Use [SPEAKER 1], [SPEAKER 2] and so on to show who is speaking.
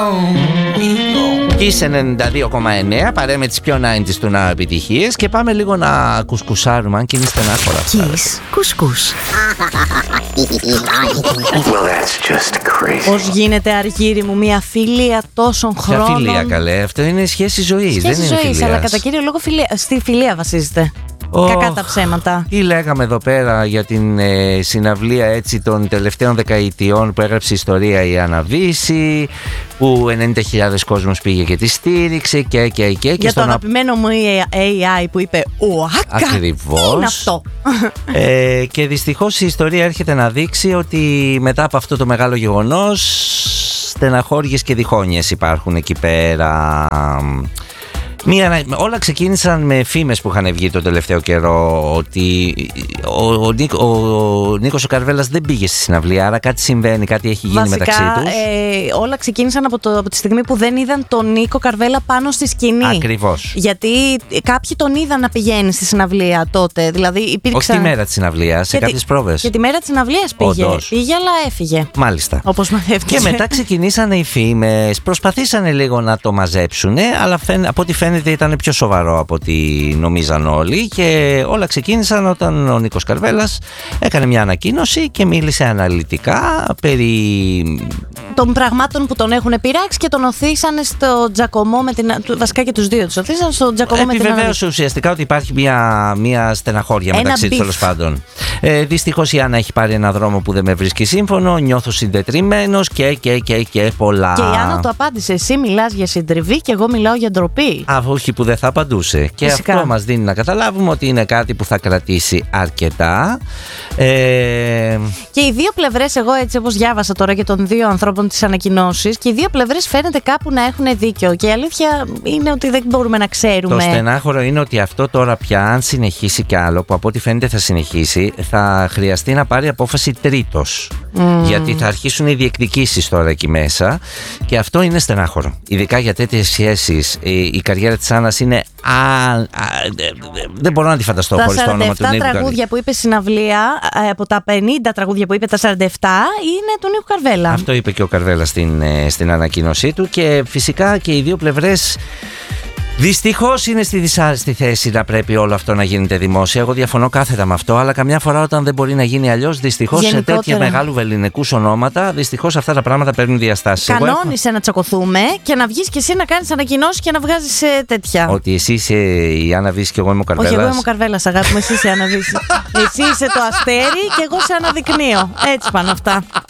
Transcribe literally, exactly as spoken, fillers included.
[SPEAKER 1] Kiss ενενήντα δύο κόμμα εννέα, παρέα με τις πιο ενενήντα του ναου επιτυχίες. Και πάμε λίγο να κουσκουσάρουμε, αν και είναι στενάχωρα αυτά.
[SPEAKER 2] Kiss, κουσκούς.
[SPEAKER 3] Well, that's just crazy.
[SPEAKER 2] Πώς γίνεται, Αργύρι μου, μια φιλία τόσων χρόνων?
[SPEAKER 1] Ποια φιλία, καλέ? Αυτό είναι σχέση ζωής,
[SPEAKER 2] Σχέση
[SPEAKER 1] δεν είναι
[SPEAKER 2] ζωής,
[SPEAKER 1] φιλίας.
[SPEAKER 2] αλλά κατά κύριο λόγο φιλία, στη φιλία βασίζεται.
[SPEAKER 1] Oh,
[SPEAKER 2] κακά τα ψέματα.
[SPEAKER 1] Τι λέγαμε εδώ πέρα για την ε, συναυλία έτσι των τελευταίων δεκαετιών που έγραψε ιστορία η Άννα Βύση, που ενενήντα χιλιάδες κόσμος πήγε και τη στήριξε και και και, και
[SPEAKER 2] για
[SPEAKER 1] στον...
[SPEAKER 2] το αγαπημένο μου έι άι που είπε «Ουάκα,
[SPEAKER 1] Ακριβώς.
[SPEAKER 2] τι είναι αυτό?»
[SPEAKER 1] ε, Και δυστυχώς η ιστορία έρχεται να δείξει ότι μετά από αυτό το μεγάλο γεγονός στεναχώριες και διχόνοιες υπάρχουν εκεί πέρα. Μία, όλα ξεκίνησαν με φήμες που είχαν βγει τον τελευταίο καιρό ότι ο, ο, Νίκ, ο, ο Νίκος ο Καρβέλας δεν πήγε στη συναυλία, άρα κάτι συμβαίνει, κάτι έχει γίνει
[SPEAKER 2] βασικά,
[SPEAKER 1] μεταξύ τους.
[SPEAKER 2] Ε, όλα ξεκίνησαν από, το, από τη στιγμή που δεν είδαν τον Νίκο Καρβέλα πάνω στη σκηνή.
[SPEAKER 1] Ακριβώς.
[SPEAKER 2] Γιατί κάποιοι τον είδαν να πηγαίνει στη συναυλία τότε. Δηλαδή υπήρξαν...
[SPEAKER 1] Όχι τη μέρα της συναυλίας, σε κάποιες πρόβες.
[SPEAKER 2] Και τη μέρα της συναυλίας πήγε.
[SPEAKER 1] Όντως.
[SPEAKER 2] Πήγε, αλλά έφυγε.
[SPEAKER 1] Μάλιστα.
[SPEAKER 2] Όπως μαθεύτηκε.
[SPEAKER 1] Και μετά ξεκινήσανε οι φήμες, προσπαθήσανε λίγο να το μαζέψουν, αλλά φαίν, από ό,τι φαίνεται ήταν πιο σοβαρό από ό,τι νομίζαν όλοι, και όλα ξεκίνησαν όταν ο Νίκος Καρβέλας έκανε μια ανακοίνωση και μίλησε αναλυτικά περί
[SPEAKER 2] των πραγμάτων που τον έχουν πειράξει και τον οθήσανε στο τζακωμό με την. Βασικά και τους δύο τους οθήσανε στο τζακωμό με την.
[SPEAKER 1] Επιβεβαίωσε ουσιαστικά ότι υπάρχει μια, μια στεναχώρια
[SPEAKER 2] ένα
[SPEAKER 1] μεταξύ τους, τέλος πάντων. Ε, δυστυχώς η Άννα έχει πάρει ένα δρόμο που δεν με βρίσκει σύμφωνο, νιώθω συντετριμμένος και, και, και, και πολλά.
[SPEAKER 2] Και η Άννα του απάντησε: εσύ μιλάς για συντριβή και εγώ μιλάω για ντροπή.
[SPEAKER 1] Α, όχι, που δεν θα απαντούσε. Και
[SPEAKER 2] φυσικά.
[SPEAKER 1] Αυτό μας δίνει να καταλάβουμε ότι είναι κάτι που θα κρατήσει αρκετά. Ε...
[SPEAKER 2] Και οι δύο πλευρές, εγώ έτσι όπως διάβασα τώρα και των δύο ανθρώπων τις ανακοινώσεις, και οι δύο πλευρές φαίνεται κάπου να έχουν δίκιο. Και η αλήθεια είναι ότι δεν μπορούμε να ξέρουμε.
[SPEAKER 1] Το στενάχωρο είναι ότι αυτό τώρα πια, αν συνεχίσει κι άλλο, που από ό,τι φαίνεται θα συνεχίσει, θα χρειαστεί να πάρει απόφαση τρίτος. Mm. Γιατί θα αρχίσουν οι διεκδικήσεις τώρα εκεί μέσα. Και αυτό είναι στενάχωρο. Ειδικά για τέτοιες σχέσεις. Η, η καριέρα της Άννας είναι. Α, α, δεν μπορώ να τη φανταστώ χωρίς το όνομα του Νίκου.
[SPEAKER 2] Τα σαράντα επτά τραγούδια που είπε συναυλία, από τα πενήντα τραγούδια που είπε, τα σαράντα επτά είναι του Νίκου Καρβέλα.
[SPEAKER 1] Αυτό είπε και ο Καρβέλας στην, στην ανακοίνωσή του. Και φυσικά και οι δύο πλευρές δυστυχώς είναι στη δυσάρεστη θέση να πρέπει όλο αυτό να γίνεται δημόσια. Εγώ διαφωνώ κάθετα με αυτό, αλλά καμιά φορά όταν δεν μπορεί να γίνει αλλιώς, δυστυχώς σε τέτοια μεγάλου βελληνικούς ονόματα, δυστυχώς αυτά τα πράγματα παίρνουν διαστάσεις.
[SPEAKER 2] Κανόνισε έχω... να τσακωθούμε και να βγεις και εσύ να κάνεις ανακοινώσεις και να βγάζεις ε, τέτοια.
[SPEAKER 1] Ότι εσύ είσαι η Άννα Βύση και εγώ είμαι ο Καρβέλας.
[SPEAKER 2] Όχι, εγώ είμαι ο Καρβέλας, αγάπη μου, εσύ είσαι η Άννα Βύση. Εσύ είσαι το αστέρι και εγώ σε αναδεικνύω. Έτσι πάνε αυτά.